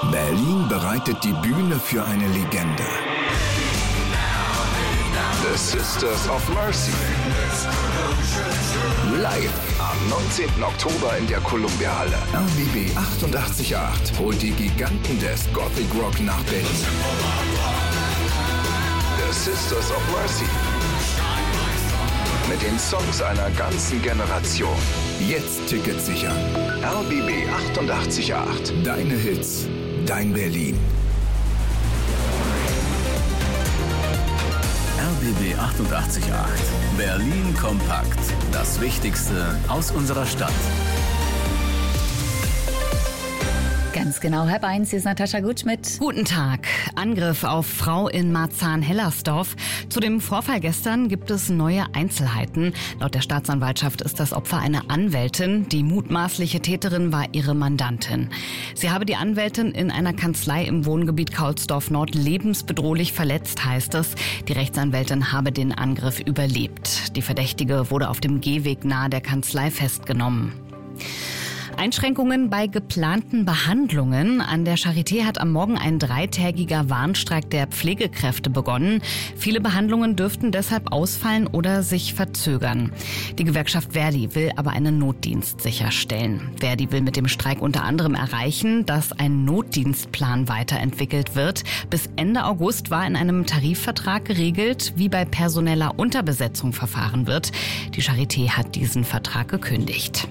Berlin bereitet die Bühne für eine Legende. The Sisters of Mercy. Live am 19. Oktober in der Columbia-Halle. RBB 88.8 holt die Giganten des Gothic Rock nach Berlin. The Sisters of Mercy. Mit den Songs einer ganzen Generation. Jetzt Tickets sichern. RBB 88.8. Deine Hits, dein Berlin. RBB 88.8. Berlin kompakt. Das Wichtigste aus unserer Stadt. Ganz genau, 12:30, hier ist Natascha Gutschmidt. Guten Tag. Angriff auf Frau in Marzahn-Hellersdorf. Zu dem Vorfall gestern gibt es neue Einzelheiten. Laut der Staatsanwaltschaft ist das Opfer eine Anwältin. Die mutmaßliche Täterin war ihre Mandantin. Sie habe die Anwältin in einer Kanzlei im Wohngebiet Kaulsdorf Nord lebensbedrohlich verletzt, heißt es. Die Rechtsanwältin habe den Angriff überlebt. Die Verdächtige wurde auf dem Gehweg nahe der Kanzlei festgenommen. Einschränkungen bei geplanten Behandlungen. An der Charité hat am Morgen ein 3-tägiger Warnstreik der Pflegekräfte begonnen. Viele Behandlungen dürften deshalb ausfallen oder sich verzögern. Die Gewerkschaft ver.di will aber einen Notdienst sicherstellen. ver.di will mit dem Streik unter anderem erreichen, dass ein Notdienstplan weiterentwickelt wird. Bis Ende August war in einem Tarifvertrag geregelt, wie bei personeller Unterbesetzung verfahren wird. Die Charité hat diesen Vertrag gekündigt.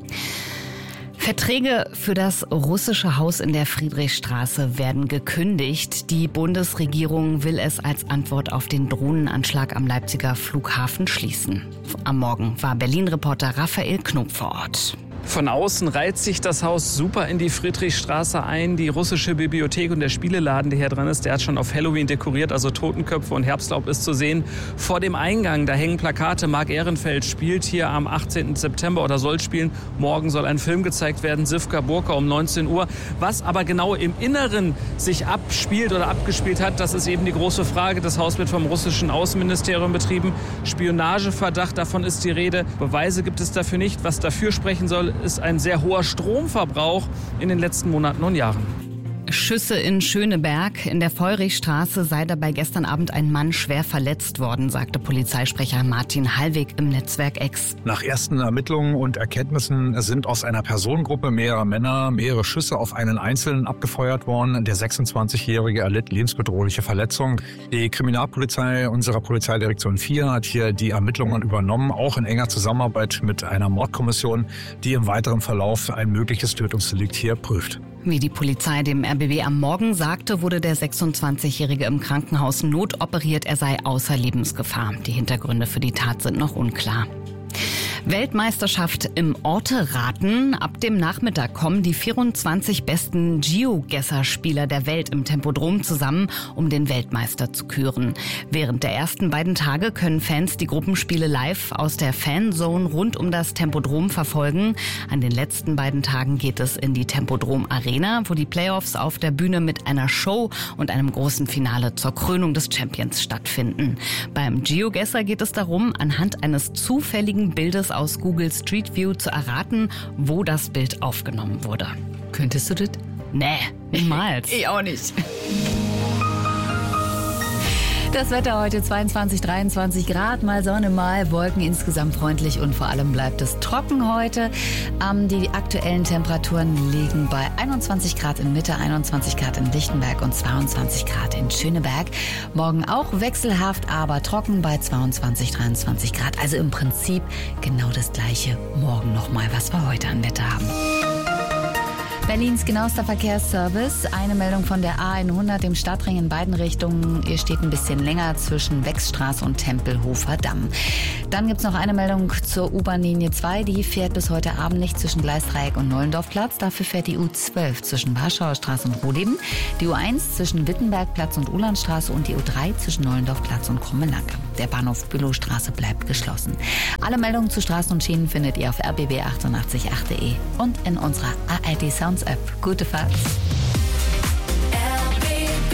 Verträge für das russische Haus in der Friedrichstraße werden gekündigt. Die Bundesregierung will es als Antwort auf den Drohnenanschlag am Leipziger Flughafen schließen. Am Morgen war Berlin-Reporter Raphael Knob vor Ort. Von außen reiht sich das Haus super in die Friedrichstraße ein. Die russische Bibliothek und der Spieleladen, der hier dran ist, der hat schon auf Halloween dekoriert, also Totenköpfe und Herbstlaub ist zu sehen. Vor dem Eingang, da hängen Plakate. Marc Ehrenfeld spielt hier am 18. September oder soll spielen. Morgen soll ein Film gezeigt werden, Sivka Burka um 19 Uhr. Was aber genau im Inneren sich abspielt oder abgespielt hat, das ist eben die große Frage. Das Haus wird vom russischen Außenministerium betrieben. Spionageverdacht, davon ist die Rede. Beweise gibt es dafür nicht. Was dafür sprechen soll, ist ein sehr hoher Stromverbrauch in den letzten Monaten und Jahren. Schüsse in Schöneberg. In der Feurichstraße sei dabei gestern Abend ein Mann schwer verletzt worden, sagte Polizeisprecher Martin Hallweg im Netzwerk X. Nach ersten Ermittlungen und Erkenntnissen sind aus einer Personengruppe mehrerer Männer mehrere Schüsse auf einen Einzelnen abgefeuert worden. Der 26-Jährige erlitt lebensbedrohliche Verletzung. Die Kriminalpolizei unserer Polizeidirektion 4 hat hier die Ermittlungen übernommen, auch in enger Zusammenarbeit mit einer Mordkommission, die im weiteren Verlauf ein mögliches Tötungsdelikt hier prüft. Wie die Polizei dem RBB am Morgen sagte, wurde der 26-Jährige im Krankenhaus notoperiert. Er sei außer Lebensgefahr. Die Hintergründe für die Tat sind noch unklar. Weltmeisterschaft im Orte-Raten. Ab dem Nachmittag kommen die 24 besten Geogesser-Spieler der Welt im Tempodrom zusammen, um den Weltmeister zu küren. Während der ersten beiden Tage können Fans die Gruppenspiele live aus der Fanzone rund um das Tempodrom verfolgen. An den letzten beiden Tagen geht es in die Tempodrom Arena, wo die Playoffs auf der Bühne mit einer Show und einem großen Finale zur Krönung des Champions stattfinden. Beim Geogesser geht es darum, anhand eines zufälligen Bildes aus Google Street View zu erraten, wo das Bild aufgenommen wurde. Könntest du das? Nee, niemals. Ich auch nicht. Das Wetter heute 22, 23 Grad, mal Sonne, mal Wolken, insgesamt freundlich und vor allem bleibt es trocken heute. Die aktuellen Temperaturen liegen bei 21 Grad in Mitte, 21 Grad in Lichtenberg und 22 Grad in Schöneberg. Morgen auch wechselhaft, aber trocken bei 22, 23 Grad. Also im Prinzip genau das gleiche morgen nochmal, was wir heute an Wetter haben. Berlins genauester Verkehrsservice. Eine Meldung von der A100 im Stadtring in beiden Richtungen. Ihr steht ein bisschen länger zwischen Wechsstraße und Tempelhofer Damm. Dann gibt es noch eine Meldung zur U-Bahn-Linie 2. Die fährt bis heute Abend nicht zwischen Gleisdreieck und Nollendorfplatz. Dafür fährt die U12 zwischen Warschauer Straße und Rohleben. Die U1 zwischen Wittenbergplatz und Ulandstraße und die U3 zwischen Nollendorfplatz und Krommelanke. Der Bahnhof Bülowstraße bleibt geschlossen. Alle Meldungen zu Straßen und Schienen findet ihr auf rbb888.de und in unserer ARD Sounds App. Gute Fahrt. RBB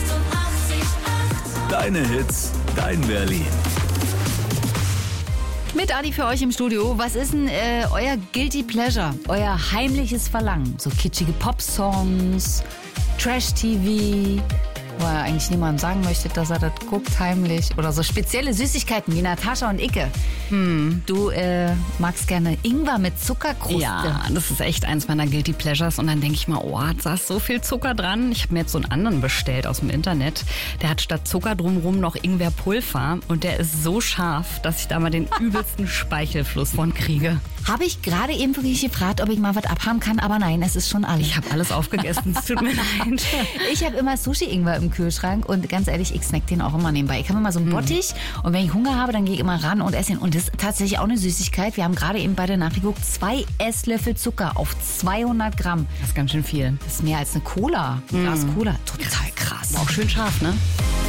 88.8. Deine Hits, dein Berlin. Mit Adi für euch im Studio. Was ist denn euer Guilty Pleasure? Euer heimliches Verlangen? So kitschige Pop-Songs, Trash-TV, wo er eigentlich niemandem sagen möchte, dass er das guckt heimlich. Oder so spezielle Süßigkeiten wie Natascha und Icke. Du magst gerne Ingwer mit Zuckerkruste. Ja, das ist echt eins meiner Guilty Pleasures. Und dann denke ich mal, da ist so viel Zucker dran. Ich habe mir jetzt so einen anderen bestellt aus dem Internet. Der hat statt Zucker drumherum noch Ingwerpulver. Und der ist so scharf, dass ich da mal den übelsten Speichelfluss von kriege. Habe ich gerade eben wirklich gefragt, ob ich mal was abhaben kann, aber nein, es ist schon alles. Ich habe alles aufgegessen, es tut mir leid. Ich habe immer Sushi-Ingwer im Kühlschrank und ganz ehrlich, ich snack den auch immer nebenbei. Ich habe immer so einen Bottich und wenn ich Hunger habe, dann gehe ich immer ran und esse ihn. Und das ist tatsächlich auch eine Süßigkeit. Wir haben gerade eben bei der nachgeguckt, 2 Esslöffel Zucker auf 200 Gramm. Das ist ganz schön viel. Das ist mehr als eine Cola, ein Glas Cola. Total krass. Auch schön scharf, ne?